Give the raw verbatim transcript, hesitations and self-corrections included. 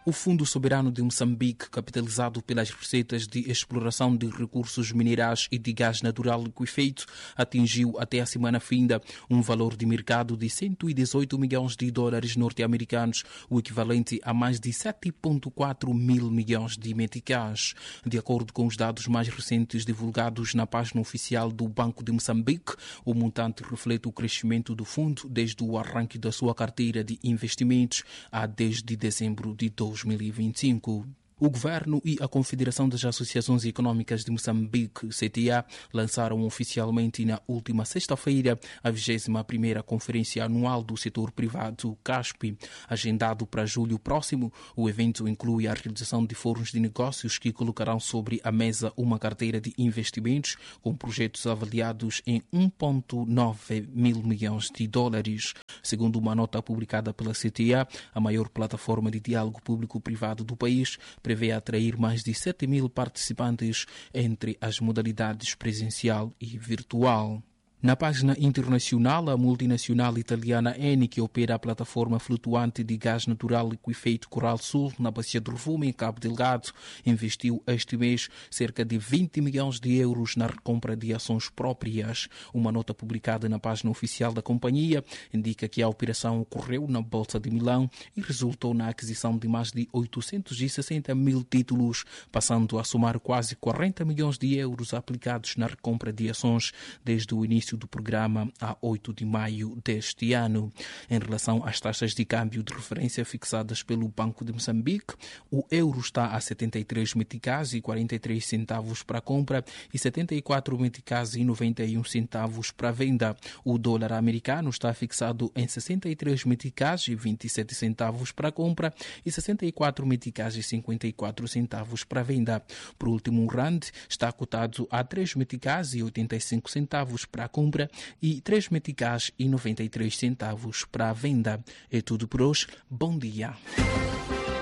O Fundo Soberano de Moçambique, capitalizado pelas receitas de exploração de recursos minerais e de gás natural liquefeito, atingiu até a semana finda um valor de mercado de cento e dezoito milhões de dólares norte-americanos, o equivalente a mais de sete vírgula quatro mil milhões de meticais. De acordo com os dados mais recentes divulgados na página oficial do Banco de Moçambique, o montante reflete o crescimento do fundo desde o arranque da sua carteira de investimentos a desde dezembro de dois mil e vinte e cinco. O Governo e a Confederação das Associações Econômicas de Moçambique, C T A, lançaram oficialmente na última sexta-feira a vigésima primeira Conferência Anual do Setor Privado, CASP. Agendado para julho próximo, o evento inclui a realização de fóruns de negócios que colocarão sobre a mesa uma carteira de investimentos com projetos avaliados em um vírgula nove mil milhões de dólares. Segundo uma nota publicada pela C T A, a maior plataforma de diálogo público-privado do país, prevê atrair mais de sete mil participantes entre as modalidades presencial e virtual. Na página internacional, a multinacional italiana Eni, que opera a plataforma flutuante de gás natural liquefeito Coral Sul na Bacia do Rovuma, em Cabo Delgado, investiu este mês cerca de vinte milhões de euros na recompra de ações próprias. Uma nota publicada na página oficial da companhia indica que a operação ocorreu na Bolsa de Milão e resultou na aquisição de mais de oitocentos e sessenta mil títulos, passando a somar quase quarenta milhões de euros aplicados na recompra de ações desde o início do programa a oito de maio deste ano. Em relação às taxas de câmbio de referência fixadas pelo Banco de Moçambique, o euro está a setenta e três meticais e quarenta e três centavos para compra e setenta e quatro meticais e noventa e um centavos para venda. O dólar americano está fixado em sessenta e três meticais e vinte e sete centavos para compra e sessenta e quatro meticais e cinquenta e quatro centavos para venda. Por último, o rand está cotado a três meticais e oitenta e cinco centavos para compra e três meticais e noventa e três centavos para a venda. É tudo por hoje. Bom dia.